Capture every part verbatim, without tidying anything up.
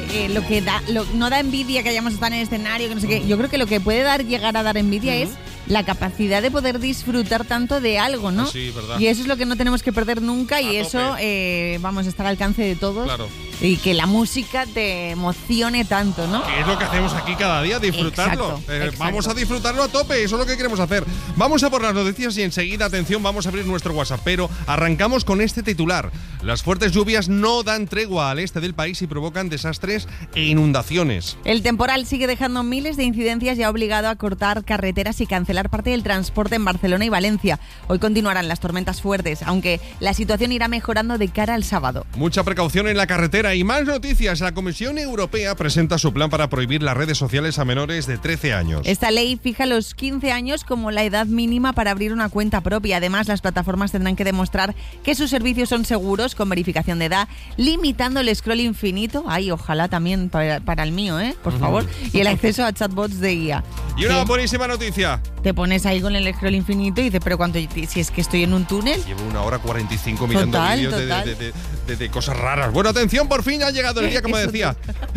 eh, lo que da, lo, no da envidia que hayamos estado en el escenario, que no sé qué. Yo creo que lo que puede dar, llegar a dar envidia uh-huh. es la capacidad de poder disfrutar tanto de algo, ¿no? Sí, verdad. Y eso es lo que no tenemos que perder nunca a y tope. Eso, eh, vamos, está al alcance de todos. Claro. Y que la música te emocione tanto, ¿no? Que es lo que hacemos aquí cada día, disfrutarlo. Exacto, eh, exacto. Vamos a disfrutarlo a tope, eso es lo que queremos hacer. Vamos a por las noticias y enseguida, atención, vamos a abrir nuestro WhatsApp. Pero arrancamos con este titular. Las fuertes lluvias no dan tregua al este del país y provocan desastres e inundaciones. El temporal sigue dejando miles de incidencias y ha obligado a cortar carreteras y cancelar parte del transporte en Barcelona y Valencia. Hoy continuarán las tormentas fuertes, aunque la situación irá mejorando de cara al sábado. Mucha precaución en la carretera y más noticias. La Comisión Europea presenta su plan para prohibir las redes sociales a menores de trece años. Esta ley fija los quince años como la edad mínima para abrir una cuenta propia. Además, las plataformas tendrán que demostrar que sus servicios son seguros con verificación de edad, limitando el scroll infinito. Ay, ojalá también para, para el mío, ¿eh? Por favor. Y el acceso a chatbots de I A. Y una ¿Qué? buenísima noticia. Te pones ahí con el scroll infinito y dices, pero ¿cuánto? Si es que estoy en un túnel. Llevo una hora cuarenta y cinco mirando Total, vídeos de, de, de, de, de cosas raras. Bueno, atención, por fin ha llegado el día, como decía.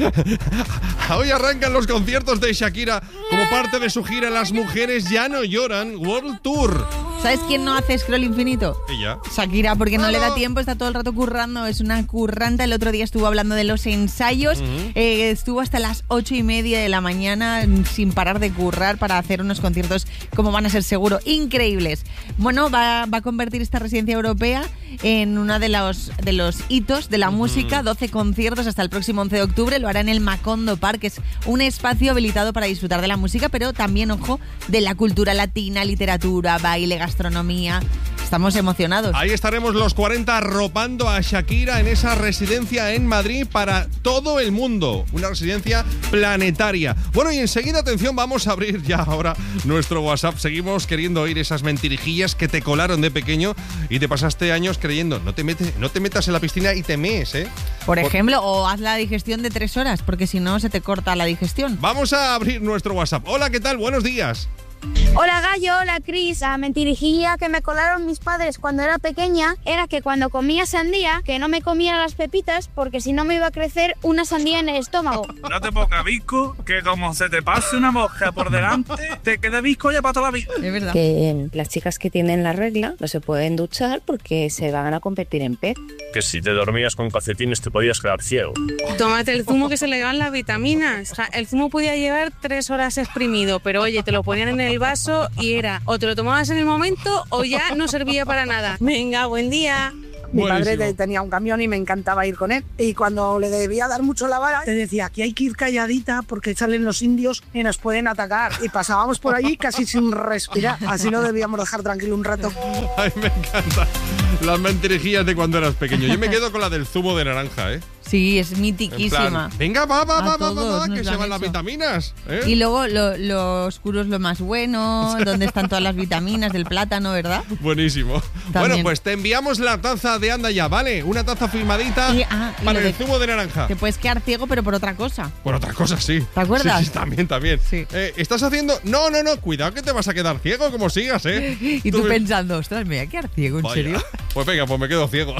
Hoy arrancan los conciertos de Shakira como parte de su gira Las Mujeres Ya No Lloran World Tour. ¿Sabes quién no hace scroll infinito? Ella. Shakira, porque no ¡Claro! le da tiempo, está todo el rato currando, es una curranta. El otro día estuvo hablando de los ensayos, uh-huh. eh, estuvo hasta las ocho y media de la mañana sin parar de currar para hacer unos conciertos como van a ser seguro increíbles. Bueno, va, va a convertir esta residencia europea en uno de los, de los hitos de la uh-huh. música, doce conciertos hasta el próximo once de octubre, lo hará en el Macondo Park, que es un espacio habilitado para disfrutar de la música, pero también, ojo, de la cultura latina, literatura, baile, gastronomía. Estamos emocionados. Ahí estaremos los cuarenta arropando a Shakira en esa residencia en Madrid para todo el mundo. Una residencia planetaria. Bueno, y enseguida, atención, vamos a abrir ya ahora nuestro WhatsApp. Seguimos queriendo oír esas mentirijillas que te colaron de pequeño y te pasaste años creyendo. No te, mete, no te metas en la piscina y te mees, ¿eh? Por ejemplo, Por... o haz la digestión de tres horas, porque si no se te corta la digestión. Vamos a abrir nuestro WhatsApp. Hola, ¿qué tal? Buenos días. Hola Gallo, hola Cris. La mentirijilla que me colaron mis padres cuando era pequeña era que cuando comía sandía, que no me comía las pepitas porque si no me iba a crecer una sandía en el estómago. No te pongas visco, que como se te pase una mosca por delante, te queda visco ya para toda la vida. Es verdad. Que las chicas que tienen la regla no se pueden duchar porque se van a convertir en pez. Que si te dormías con calcetines te podías quedar ciego. Tómate el zumo que se le van las vitaminas. O sea, el zumo podía llevar tres horas exprimido, pero oye, te lo ponían en el vaso y era o te lo tomabas en el momento o ya no servía para nada. Venga, buen día. Mi padre te, tenía un camión y me encantaba ir con él. Y cuando le debía dar mucho la vara, te decía que hay que ir calladita porque salen los indios y nos pueden atacar. Y pasábamos por allí casi sin respirar. Así lo debíamos dejar tranquilo un rato. Ay, me encanta. Las mentirijillas de cuando eras pequeño. Yo me quedo con la del zumo de naranja, ¿eh? Sí, es mitiquísima. Plan, venga, va, va, va, va, va, va, que se van hecho. las vitaminas. ¿eh? Y luego lo, lo oscuro es lo más bueno, donde están todas las vitaminas del plátano, ¿verdad? Buenísimo. También. Bueno, pues te enviamos la taza de Anda Ya, ¿vale? Una taza firmadita y, ah, y para el de, zumo de naranja. Te puedes quedar ciego, pero por otra cosa. Por otra cosa, sí. ¿Te acuerdas? Sí, sí, también, también. Sí. Eh, ¿Estás haciendo...? No, no, no, cuidado que te vas a quedar ciego como sigas, ¿eh? Y tú, tú pensando, ostras, me voy a quedar ciego, ¿en Vaya. serio? Pues venga, pues me quedo ciego.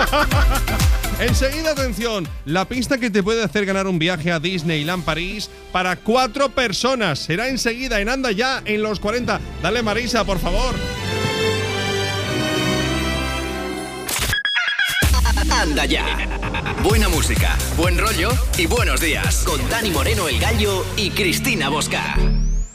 Enseguida, atención, la pista que te puede hacer ganar un viaje a Disneyland París para cuatro personas. Será enseguida en Anda Ya en los cuarenta. Dale, Marisa, por favor. Anda Ya. Buena música, buen rollo y buenos días. Con Dani Moreno, el Gallo, y Cristina Bosca.